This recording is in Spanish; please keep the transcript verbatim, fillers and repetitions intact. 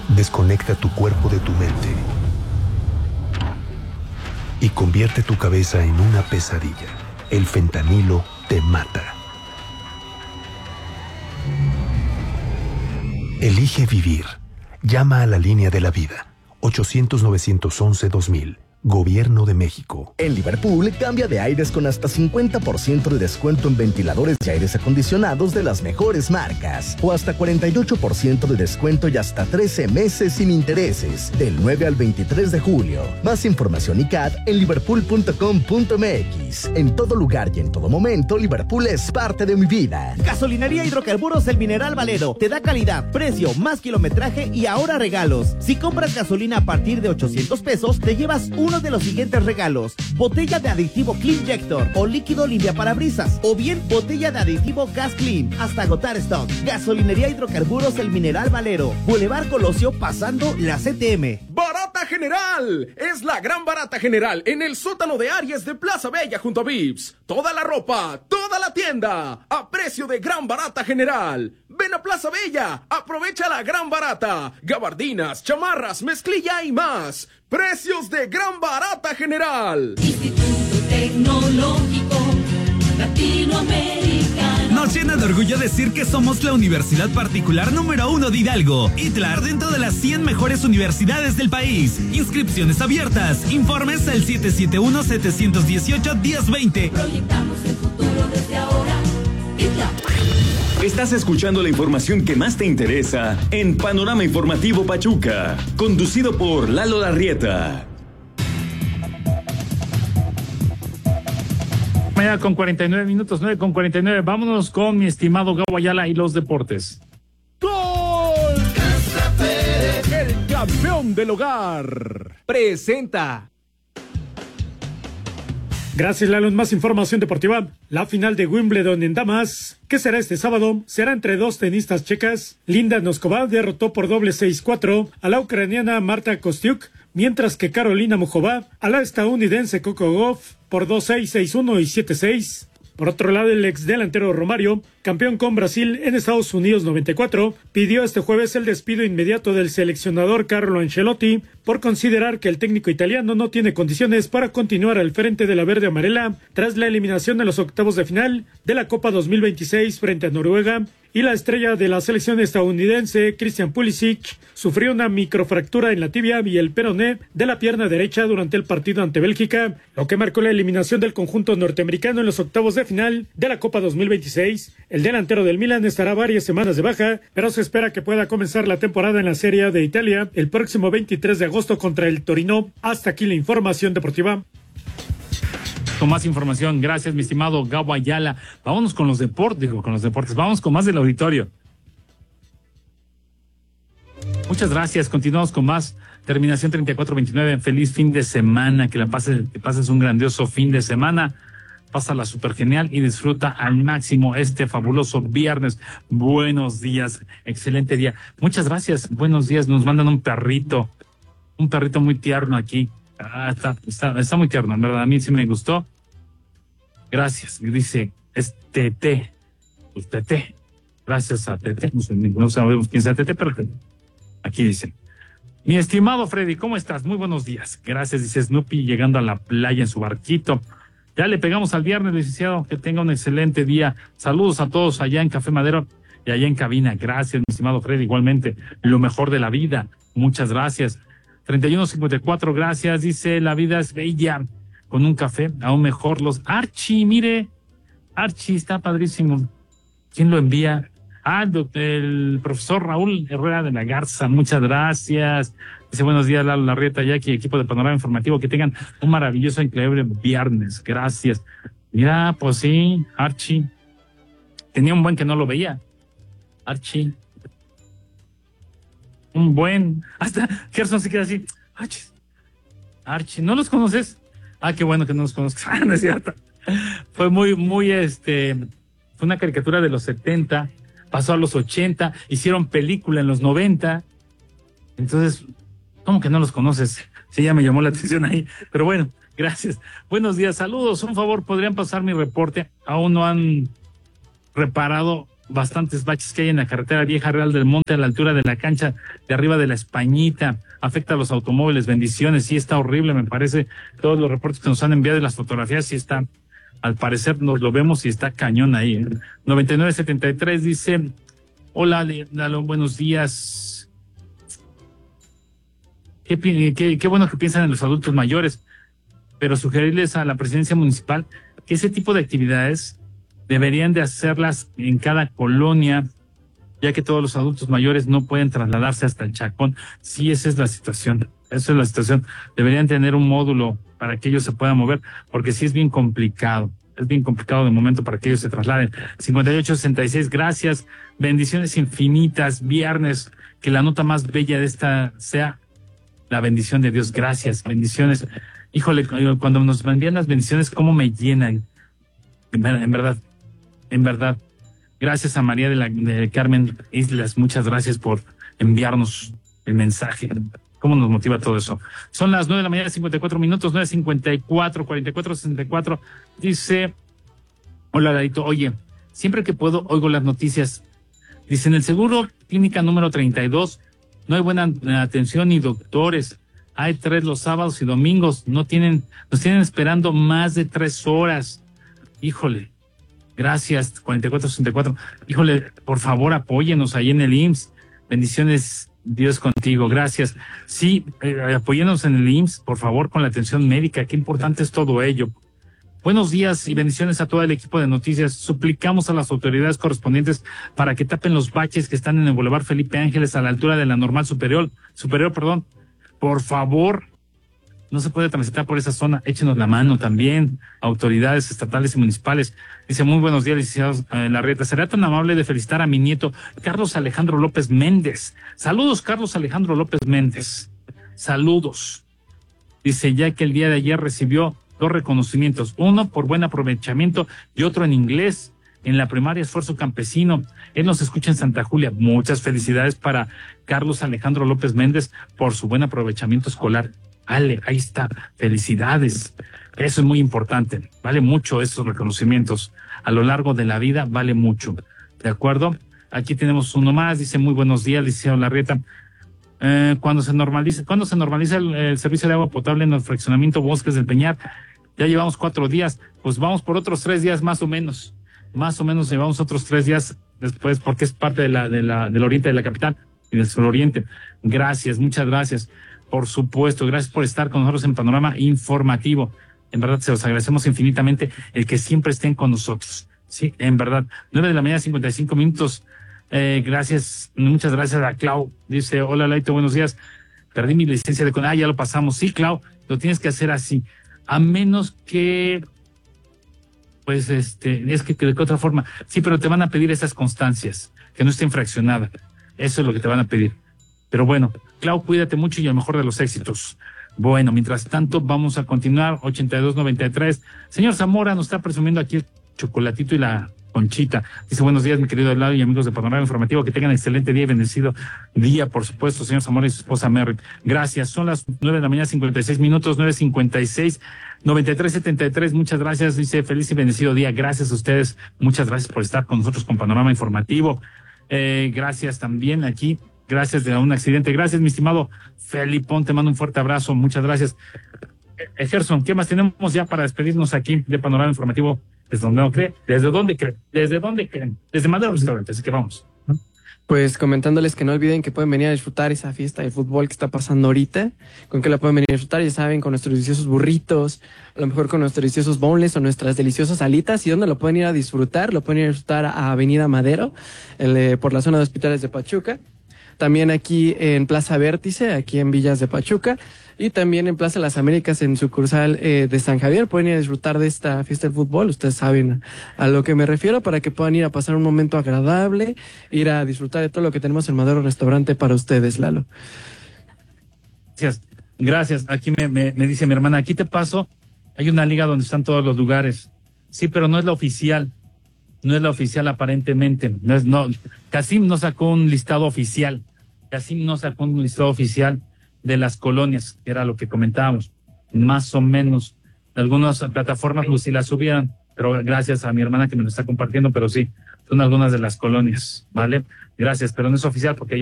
desconecta tu cuerpo de tu mente y convierte tu cabeza en una pesadilla. El fentanilo te mata. Elige vivir. Llama a la línea de la vida. ochocientos, novecientos once, dos mil. Gobierno de México. En Liverpool, cambia de aires con hasta cincuenta por ciento de descuento en ventiladores y aires acondicionados de las mejores marcas. O hasta cuarenta y ocho por ciento de descuento y hasta trece meses sin intereses. Del nueve al veintitrés de julio. Más información y C A D en liverpool punto com punto m x. En todo lugar y en todo momento, Liverpool es parte de mi vida. Gasolinería Hidrocarburos El Mineral Valero. Te da calidad, precio, más kilometraje y ahora regalos. Si compras gasolina a partir de ochocientos pesos, te llevas un uno de los siguientes regalos: botella de aditivo Cleanjector o líquido limpia parabrisas, o bien botella de aditivo Gas Clean hasta agotar stock. Gasolinería Hidrocarburos El Mineral Valero, Boulevard Colosio pasando la C T M. ¡Barata General! Es la gran Barata General en el sótano de Aries de Plaza Bella junto a Vips. Toda la ropa, toda la tienda a precio de gran Barata General. Ven a Plaza Bella, aprovecha la gran barata. Gabardinas, chamarras, mezclilla y más. Precios de gran Barata General. Instituto Tecnológico Latinoamericano. Nos llena de orgullo decir que somos la universidad particular número uno de Hidalgo. I T L A R dentro de las cien mejores universidades del país. Inscripciones abiertas. Informes al siete siete uno, siete uno ocho, uno cero dos cero. Proyectamos el futuro desde ahora. I T L A R. Estás escuchando la información que más te interesa en Panorama Informativo Pachuca, conducido por Lalo Larrieta. Mañana con cuarenta y nueve minutos, nueve con cuarenta y nueve. Vámonos con mi estimado Gabo Ayala y los deportes. ¡Gol! El campeón del hogar presenta. Gracias, Lalo. Más información deportiva. La final de Wimbledon en damas, que será este sábado, será entre dos tenistas checas. Linda Noskova derrotó por doble seis cuatro a la ucraniana Marta Kostyuk, mientras que Carolina Muchova a la estadounidense Coco Gauff por dos seis, seis uno y siete seis. Por otro lado, el ex delantero Romario, campeón con Brasil en Estados Unidos noventa y cuatro, pidió este jueves el despido inmediato del seleccionador Carlo Ancelotti por considerar que el técnico italiano no tiene condiciones para continuar al frente de la verde amarela tras la eliminación en los octavos de final de la Copa dos mil veintiséis frente a Noruega, y la estrella de la selección estadounidense, Christian Pulisic, sufrió una microfractura en la tibia y el peroné de la pierna derecha durante el partido ante Bélgica, lo que marcó la eliminación del conjunto norteamericano en los octavos de final de la Copa dos mil veintiséis. El delantero del Milan estará varias semanas de baja, pero se espera que pueda comenzar la temporada en la Serie A de Italia el próximo veintitrés de agosto contra el Torino. Hasta aquí la información deportiva. Con más información, gracias mi estimado Gabo Ayala. Vámonos con los deportes, digo, con los deportes, vamos con más del auditorio. Muchas gracias, continuamos con más. Terminación treinta y cuatro veintinueve, feliz fin de semana, que la pases, que pases un grandioso fin de semana. Pásala súper genial y disfruta al máximo este fabuloso viernes. Buenos días, excelente día. Muchas gracias, buenos días. Nos mandan un perrito, un perrito muy tierno aquí. Ah, está, está, está muy tierno, en verdad, a mí sí me gustó. Gracias. Dice, es Tete. Pues Tete. Gracias a Tete. No, sé, no sabemos quién sea Tete, pero aquí dicen. Mi estimado Freddy, ¿cómo estás? Muy buenos días. Gracias, dice Snoopy, llegando a la playa en su barquito. Ya le pegamos al viernes, licenciado. Que tenga un excelente día. Saludos a todos allá en Café Madero y allá en cabina. Gracias, mi estimado Freddy. Igualmente, lo mejor de la vida. Muchas gracias. treinta y uno cincuenta y cuatro, gracias. Dice, la vida es bella. Con un café, aún mejor. Los Archie, mire. Archie, está padrísimo. ¿Quién lo envía? Ah, el, el profesor Raúl Herrera de la Garza. Muchas gracias. Dice, buenos días, Lalo Larrieta, Jackie, equipo de Panorama Informativo. Que tengan un maravilloso, increíble viernes. Gracias. Mira, pues sí, Archie. Tenía un buen que no lo veía. Archie. Un buen. Hasta Gerson se queda así. Archie. Archie, ¿no los conoces? Ah, qué bueno que no los conozcas. Ah, no es cierto. Fue muy, muy, este. Fue una caricatura de los setenta. Pasó a los ochenta. Hicieron película en los noventa. Entonces, ¿cómo que no los conoces? Sí, ya me llamó la atención ahí. Pero bueno, gracias. Buenos días, saludos. Un favor, ¿podrían pasar mi reporte? Aún no han reparado bastantes baches que hay en la carretera vieja Real del Monte a la altura de la cancha de arriba de la Españita. Afecta a los automóviles. Bendiciones. Sí, está horrible, me parece. Todos los reportes que nos han enviado y las fotografías sí están. Al parecer nos lo vemos y está cañón ahí. ¿eh? noventa y nueve setenta y tres dice: hola, Lalo, buenos días. Qué, qué, qué bueno que piensan en los adultos mayores, pero sugerirles a la presidencia municipal que ese tipo de actividades deberían de hacerlas en cada colonia, ya que todos los adultos mayores no pueden trasladarse hasta el Chacón. Sí, esa es la situación. Esa es la situación. Deberían tener un módulo para que ellos se puedan mover, porque sí es bien complicado. Es bien complicado de momento para que ellos se trasladen. cincuenta y ocho sesenta y seis, gracias. Bendiciones infinitas. Viernes, que la nota más bella de esta sea la bendición de Dios. Gracias, bendiciones. Híjole, cuando nos envían las bendiciones, cómo me llenan. En verdad, en verdad. Gracias a María de, la, de Carmen Islas, muchas gracias por enviarnos el mensaje. ¿Cómo nos motiva todo eso? Son las nueve de la mañana, cincuenta y cuatro minutos, nueve cincuenta y cuatro, cuarenta y cuatro sesenta y cuatro. Dice, hola, Ladito, oye, siempre que puedo oigo las noticias. Dice, en el seguro clínica número treinta y dos no hay buena atención ni doctores. Hay tres los sábados y domingos. No tienen, nos tienen esperando más de tres horas. Híjole. Gracias, cuarenta y cuatro sesenta y cuatro. Híjole, por favor, apóyenos ahí en el I M S S. Bendiciones, Dios contigo. Gracias. Sí, eh, apóyenos en el I M S S, por favor, con la atención médica. Qué importante es todo ello. Buenos días y bendiciones a todo el equipo de noticias. Suplicamos a las autoridades correspondientes para que tapen los baches que están en el Boulevard Felipe Ángeles a la altura de la Normal Superior. Superior, perdón. Por favor. No se puede transitar por esa zona. Échenos la mano también, autoridades estatales y municipales. Dice, muy buenos días, licenciados eh, Larrieta. Será tan amable de felicitar a mi nieto, Carlos Alejandro López Méndez. Saludos, Carlos Alejandro López Méndez. Saludos. Dice, ya que el día de ayer recibió dos reconocimientos, uno por buen aprovechamiento y otro en inglés en la primaria Esfuerzo Campesino. Él nos escucha en Santa Julia. Muchas felicidades para Carlos Alejandro López Méndez por su buen aprovechamiento escolar. Ale, ahí está, felicidades. Eso es muy importante, vale mucho esos reconocimientos. A lo largo de la vida vale mucho, ¿de acuerdo? Aquí tenemos uno más, dice, muy buenos días, licenciado Larrieta. Eh, cuando se normaliza, cuando se normaliza el, el servicio de agua potable en el fraccionamiento Bosques del Peñar, ya llevamos cuatro días, pues vamos por otros tres días más o menos. Más o menos llevamos otros tres días después, porque es parte de la, de la, del oriente de la capital y del suroriente. Gracias, muchas gracias. Por supuesto, gracias por estar con nosotros en Panorama Informativo. En verdad, se los agradecemos infinitamente el que siempre estén con nosotros. Sí, en verdad. Nueve de la mañana, cincuenta y cinco minutos. Eh, gracias, muchas gracias a Clau. Dice, hola, Laito, buenos días. Perdí mi licencia de... Ah, ya lo pasamos. Sí, Clau, lo tienes que hacer así. A menos que... Pues, este, es que de qué otra forma. Sí, pero te van a pedir esas constancias, que no esté infraccionada. Eso es lo que te van a pedir. Pero bueno, Clau, cuídate mucho y a lo mejor de los éxitos. Bueno, mientras tanto, vamos a continuar. ochenta y dos noventa y tres. Señor Zamora nos está presumiendo aquí el chocolatito y la conchita. Dice, buenos días, mi querido Lalo y amigos de Panorama Informativo. Que tengan excelente día y bendecido día, por supuesto, señor Zamora y su esposa Merritt. Gracias. Son las nueve de la mañana, cincuenta y seis minutos, nueve cincuenta y seis, noventa y tres setenta y tres. Muchas gracias. Dice, feliz y bendecido día. Gracias a ustedes. Muchas gracias por estar con nosotros con Panorama Informativo. Eh, gracias también aquí. Gracias de un accidente. Gracias, mi estimado Felipón. Te mando un fuerte abrazo. Muchas gracias. Eh, Gerson, ¿qué más tenemos ya para despedirnos aquí de Panorama Informativo? ¿Desde dónde no cree? ¿Desde dónde creen? ¿Desde dónde creen? Desde Madero Restaurante, así que vamos. Pues comentándoles que no olviden que pueden venir a disfrutar esa fiesta de fútbol que está pasando ahorita. ¿Con qué la pueden venir a disfrutar? Ya saben, con nuestros deliciosos burritos, a lo mejor con nuestros deliciosos boneless o nuestras deliciosas alitas. ¿Y dónde lo pueden ir a disfrutar? Lo pueden ir a disfrutar a Avenida Madero, el, eh, por la zona de hospitales de Pachuca. También aquí en Plaza Vértice, aquí en Villas de Pachuca, y también en Plaza Las Américas, en sucursal eh, de San Javier. Pueden ir a disfrutar de esta fiesta del fútbol, ustedes saben a lo que me refiero, para que puedan ir a pasar un momento agradable, ir a disfrutar de todo lo que tenemos en Madero Restaurante para ustedes, Lalo. Gracias, gracias. Aquí me, me, me dice mi hermana, aquí te paso, hay una liga donde están todos los lugares. Sí, pero no es la oficial. No es la oficial aparentemente. No es, no, Casim no sacó un listado oficial. Casim no sacó un listado oficial de las colonias, que era lo que comentábamos. Más o menos. Algunas plataformas pues sí las subieron, pero gracias a mi hermana que me lo está compartiendo, pero sí, son algunas de las colonias, ¿vale? Gracias, pero no es oficial porque